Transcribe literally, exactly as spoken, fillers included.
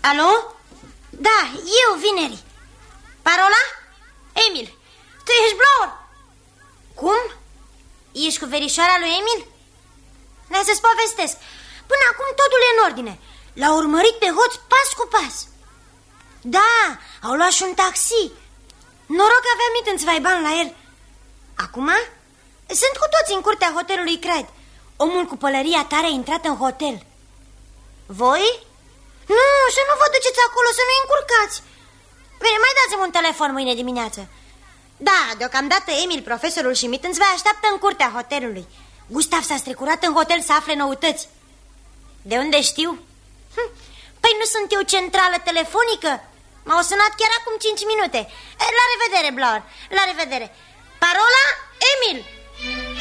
Alo? Da, eu, Vineri. Parola? Emil, tu ești Blower. Cum? Ești cu verișoara lui Emil? Ne să-ți povestesc. Până acum totul e în ordine. L-au urmărit pe hoț pas cu pas. Da, au luat și un taxi. Noroc că aveam mit în Zweiban la el. Acum? Sunt cu toți în curtea hotelului Craid. Omul cu pălăria tare a intrat în hotel. Voi? Nu, să nu vă duceți acolo, să nu-i încurcați. Bine, mai dați-mi un telefon mâine dimineață. Da, deocamdată Emil, profesorul și Mittens vă așteaptă în curtea hotelului. Gustav s-a strecurat în hotel să afle noutăți. De unde știu? Hm, păi nu sunt eu centrală telefonică? M-au sunat chiar acum cinci minute. La revedere, Blower, la revedere. Parola, Emil.